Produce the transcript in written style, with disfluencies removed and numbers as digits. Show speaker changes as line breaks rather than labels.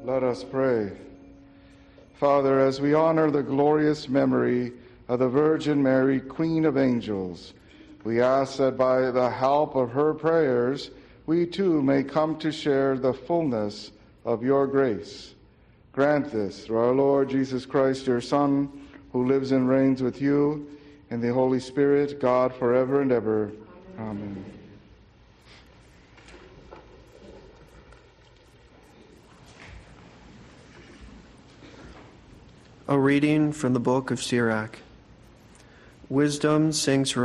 Let us pray. Father, as we honor the glorious memory of the Virgin Mary, Queen of Angels, we ask that by the help of her prayers, we too may come to share the fullness of your grace. Grant this through our Lord Jesus Christ, your Son, who lives and reigns with you in the Holy Spirit, God, forever and ever. Amen.
A reading from the book of Sirach. Wisdom sings her